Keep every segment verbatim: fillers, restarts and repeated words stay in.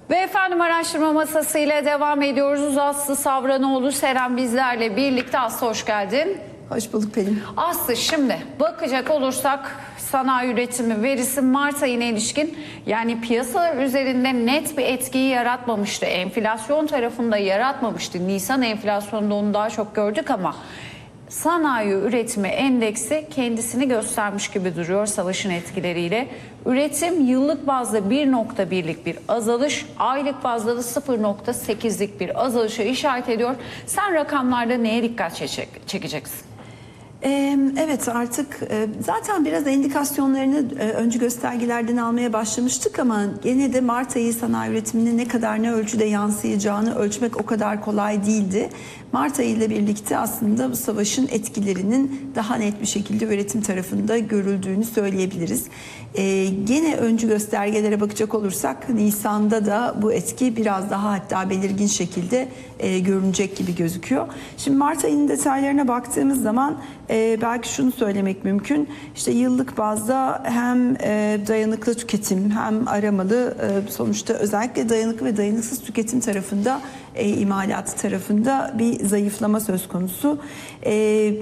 Ve efendim araştırma masası ile devam ediyoruz. Aslı Savranoğlu, Seren bizlerle birlikte. Aslı hoş geldin. Hoş bulduk Pelin. Aslı, şimdi bakacak olursak sanayi üretimi verisi Mart ayına ilişkin, yani piyasalar üzerinde net bir etkiyi yaratmamıştı. Enflasyon tarafında yaratmamıştı. Nisan enflasyonunda onu daha çok gördük ama sanayi üretimi endeksi kendisini göstermiş gibi duruyor savaşın etkileriyle. Üretim yıllık bazda bir nokta birlik bir azalış, aylık bazda da sıfır nokta sekizlik bir azalışa işaret ediyor. Sen rakamlarda neye dikkat çekeceksin? Evet, artık zaten biraz endikasyonlarını öncü göstergelerden almaya başlamıştık ama gene de Mart ayı sanayi üretiminin ne kadar ne ölçüde yansıyacağını ölçmek o kadar kolay değildi. Mart ayı ile birlikte aslında bu savaşın etkilerinin daha net bir şekilde üretim tarafında görüldüğünü söyleyebiliriz. Ee, gene öncü göstergelere bakacak olursak Nisan'da da bu etki biraz daha hatta belirgin şekilde e, görünecek gibi gözüküyor. Şimdi Mart ayının detaylarına baktığımız zaman e, belki şunu söylemek mümkün. İşte yıllık bazda hem e, dayanıklı tüketim hem aramalı, e, sonuçta özellikle dayanıklı ve dayanıksız tüketim tarafında, E, imalat tarafında bir zayıflama söz konusu. E,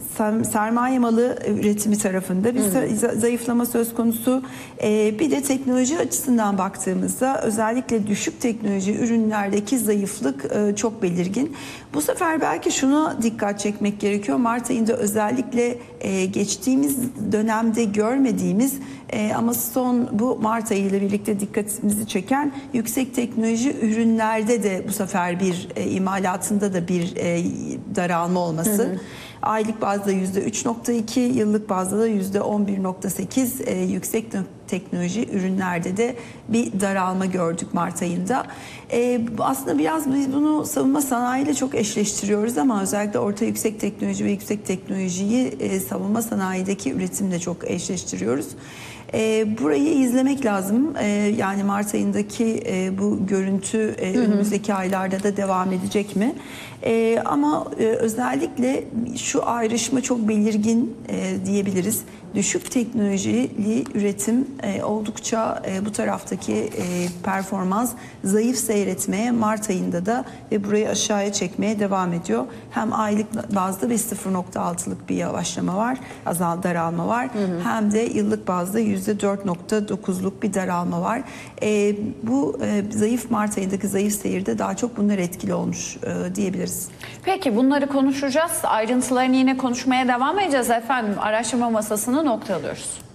sermaye malı üretimi tarafında bir hmm. zayıflama söz konusu. E, bir de teknoloji açısından baktığımızda özellikle düşük teknoloji ürünlerdeki zayıflık e, çok belirgin. Bu sefer belki şuna dikkat çekmek gerekiyor. Mart ayında özellikle e, geçtiğimiz dönemde görmediğimiz e, ama son bu Mart ayı ile birlikte dikkatimizi çeken yüksek teknoloji ürünlerde de bu sefer bir e, imalatında da bir e, daralma olması. Hı hı. Aylık bazda yüzde üç nokta iki, yıllık bazda da yüzde on bir nokta sekiz e, yüksek teknoloji ürünlerde de bir daralma gördük Mart ayında. E, aslında biraz biz bunu savunma sanayiyle çok eşleştiriyoruz ama özellikle orta yüksek teknoloji ve yüksek teknolojiyi e, savunma sanayideki üretimle çok eşleştiriyoruz. E, burayı izlemek lazım. E, yani Mart ayındaki e, bu görüntü e, önümüzdeki aylarda da devam edecek mi? E, ama e, özellikle şu ayrışma çok belirgin e, diyebiliriz. Düşük teknolojili üretim e, oldukça e, bu taraftaki e, performans zayıf seyretmeye Mart ayında da ve burayı aşağıya çekmeye devam ediyor. Hem aylık bazda bir sıfır nokta altılık bir yavaşlama var, azal daralma var. Hı hı. Hem de yıllık bazda yüzde dört nokta dokuzluk bir daralma var. E, bu e, zayıf Mart ayındaki zayıf seyirde daha çok bunlar etkili olmuş e, diyebiliriz. Peki bunları konuşacağız. Ayrıntılarını yine konuşmaya devam edeceğiz efendim. Araştırma masasını noktalıyoruz.